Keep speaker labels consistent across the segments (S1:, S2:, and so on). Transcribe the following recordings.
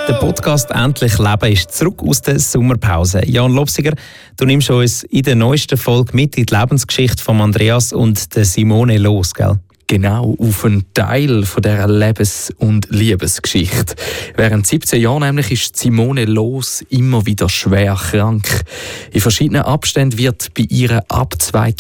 S1: Der Podcast «Endlich Leben» ist zurück aus der Sommerpause. Jan Lobsiger, du nimmst uns in der neuesten Folge mit in die Lebensgeschichte von Andreas und der Simone Loos, gell?
S2: Genau, auf einen Teil von dieser Lebens- und Liebesgeschichte. Während 17 Jahren nämlich ist Simone Loos immer wieder schwer krank. In verschiedenen Abständen wird bei ihr ab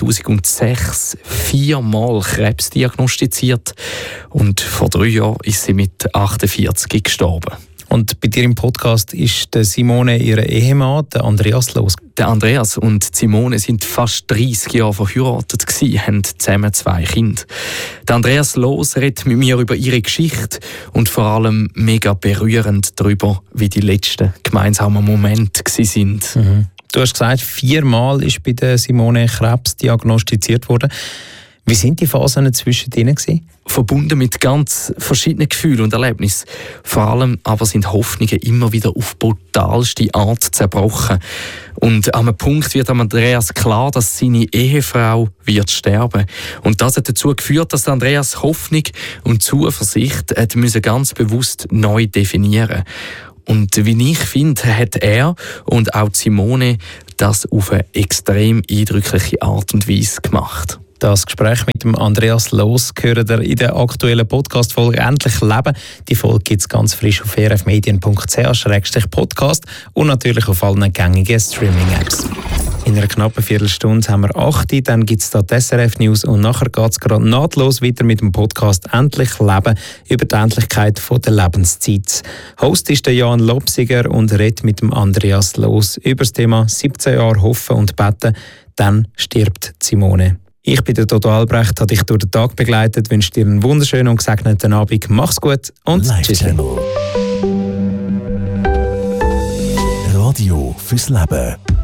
S2: 2006 4-mal Krebs diagnostiziert und vor 3 Jahren ist sie mit 48 gestorben.
S1: Und bei dir im Podcast ist der Simone ihr Ehemann, der Andreas Loos.
S2: Der Andreas und Simone sind fast 30 Jahre verheiratet gewesen, haben zusammen 2 Kinder. Der Andreas Loos redet mit mir über ihre Geschichte und vor allem mega berührend darüber, wie die letzten gemeinsamen Momente sind.
S1: Du hast gesagt, 4-mal ist bei der Simone Krebs diagnostiziert worden. Wie sind die Phasen zwischen ihnen gewesen?
S2: Verbunden mit ganz verschiedenen Gefühlen und Erlebnissen. Vor allem aber sind Hoffnungen immer wieder auf brutalste Art zerbrochen. Und an einem Punkt wird Andreas klar, dass seine Ehefrau wird sterben. Und das hat dazu geführt, dass Andreas Hoffnung und Zuversicht müssen ganz bewusst neu definieren. Und wie ich finde, hat er und auch Simone das auf eine extrem eindrückliche Art und Weise gemacht.
S1: Das Gespräch mit dem Andreas Loos gehört ihr in der aktuellen Podcast-Folge «Endlich Leben». Die Folge gibt es ganz frisch auf erfmedien.ch/podcast und natürlich auf allen gängigen Streaming-Apps. In einer knappen Viertelstunde haben wir 8 Uhr, dann gibt es da die SRF-News und nachher geht es gerade nahtlos weiter mit dem Podcast «Endlich Leben» über die Endlichkeit der Lebenszeit. Host ist der Jan Lobsiger und redet mit dem Andreas Loos über das Thema 17 Jahre Hoffen und Beten, dann stirbt Simone. Ich bin der Toto Albrecht, habe dich durch den Tag begleitet, wünsche dir einen wunderschönen und gesegneten Abend. Mach's gut und tschüss.
S3: Radio fürs Leben.